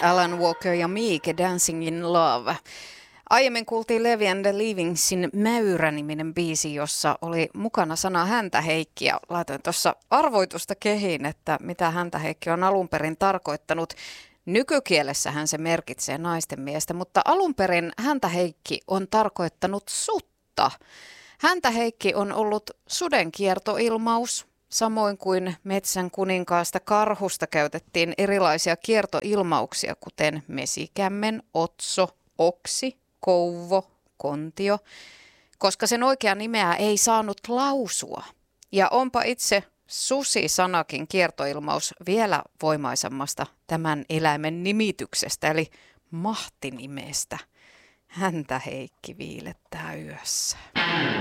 Alan Walker ja Meek, Dancing in Love. Aiemmin kuultiin Levi and the Leavingsin Mäyrä-niminen biisi, jossa oli mukana sana Häntäheikki. Ja laitoin tuossa arvoitusta kehiin, että mitä Häntäheikki on alun perin tarkoittanut. Nykykielessähän se merkitsee naisten miestä, mutta alun perin Häntäheikki on tarkoittanut sutta. Häntäheikki on ollut suden kiertoilmaus. Samoin kuin metsän kuninkaasta karhusta käytettiin erilaisia kiertoilmauksia, kuten mesikämmen, otso, oksi, kouvo, kontio, koska sen oikea nimeä ei saanut lausua. Ja onpa itse susi-sanakin kiertoilmaus vielä voimaisemmasta tämän eläimen nimityksestä, eli mahtinimestä. Häntäheikki viilettää yössä.